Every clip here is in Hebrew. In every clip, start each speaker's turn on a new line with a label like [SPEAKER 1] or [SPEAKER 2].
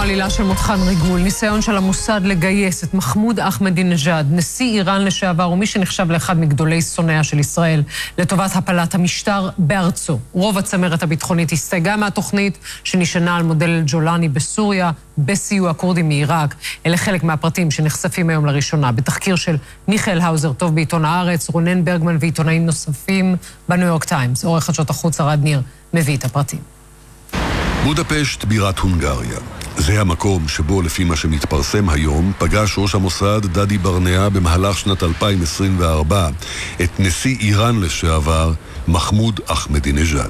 [SPEAKER 1] עלילה של מותחן ריגול, ניסיון של המוסד לגייס את מחמוד אחמדינג'אד, נשיא איראן לשעבר ומי שנחשב לאחד מגדולי שונאיה של ישראל, לטובת הפלת המשטר בארצו. רוב הצמרת הביטחונית הסתייגה מהתוכנית שנשענה על מודל אל-ג'ולני בסוריה, בסיוע כורדים מעיראק. אלה חלק מהפרטים שנחשפים היום לראשונה בתחקיר של מיכאל האוזר טוב בעיתון הארץ, רונן ברגמן ועיתונאים נוספים בניו יורק טיימס. עורך חדשות החוץ ארד ניר מביא את הפרטים.
[SPEAKER 2] בודפשט בירת הונגריה. זה המקום שבו לפי מה שמתפרסם היום פגש ראש המוסד דדי ברנע במהלך שנת 2024 את נשיא איראן לשעבר מחמוד אחמדינג'אד.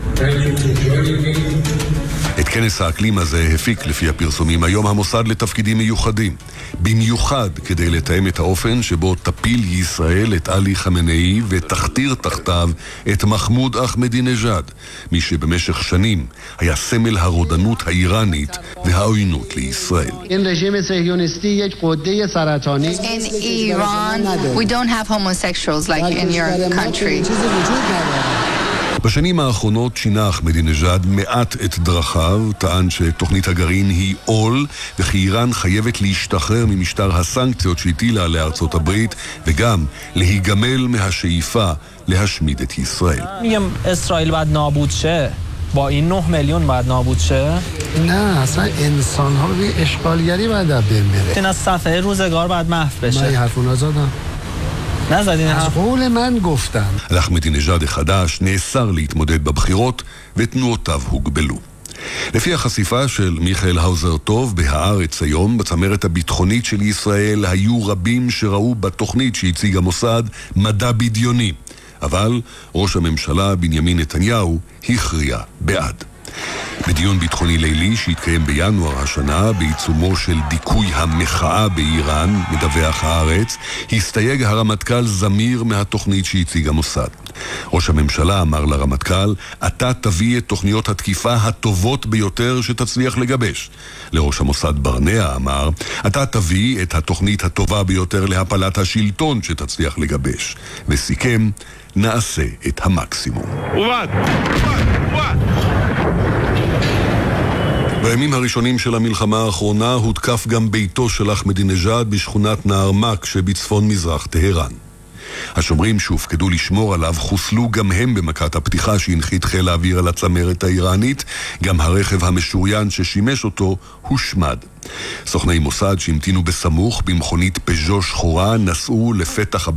[SPEAKER 2] את כנס האקלים הזה הפיק לפי הפרסומים היום המוסד לתפקידים מיוחדים, במיוחד כדי לתאם את האופן שבו תפיל ישראל את עלי חמינאי ותכתיר תחתיו את מחמוד אחמדינג'אד, מי שבמשך שנים היה סמל הרודנות האיראנית והעוינות לישראל.
[SPEAKER 3] In Iran, we don't have homosexuals like in your country.
[SPEAKER 2] בשנים האחרונות שינה אחמדינג'אד מעט את דרכיו, טען שתוכנית הגרעין היא עול, וכי איראן חייבת להשתחרר ממשטר הסנקציות שהטילה לארצות הברית, וגם להיגמל מהשאיפה להשמיד את ישראל.
[SPEAKER 4] ישראל باید نابود شه. با این 9 میلیون باید نابود شه.
[SPEAKER 5] نه اصلا انسان ها به اشغالگری باید بین بره.
[SPEAKER 4] این از صفحه روزگار باید محو بشه.
[SPEAKER 5] من حرفو نزدم.
[SPEAKER 4] نزدین
[SPEAKER 5] از قول من گفتم.
[SPEAKER 2] אחמדינג'אד החדש נאסר להתמודד בבחירות ותנועותיו הוגבלו. לפי החשיפה של מיכאל האוזר טוב בהארץ היום, בצמרת הביטחונית של ישראל היו רבים שראו בתוכנית שהציג המוסד מדע בדיוני. אבל ראש הממשלה בנימין נתניהו הכריע בעד. בדיון ביטחוני לילי שהתקיים בינואר השנה בעיצומו של דיכוי המחאה באיראן, מדווח הארץ, הסתייג הרמטכ"ל זמיר מהתוכנית שהציג המוסד. ראש הממשלה אמר לרמטכ"ל, אתה תביא את תוכניות התקיפה הטובות ביותר שתצליח לגבש. לראש המוסד ברנע אמר, אתה תביא את התוכנית הטובה ביותר להפלת השלטון שתצליח לגבש. וסיכם, נעשה את המקסימום. בימים הראשונים של המלחמה האחרונה הותקף גם ביתו של אחמדינג'אד בשכונת נהרמק שבצפון מזרח טהרן. השומרים שהופקדו לשמור עליו חוסלו גם הם במכת הפתיחה שהנחית חיל האוויר על הצמרת האיראנית. גם הרכב המשוריין ששימש אותו הושמד. סוכני מוסד שהמתינו בסמוך במכונית פז'ו שחורה נסעו לפתח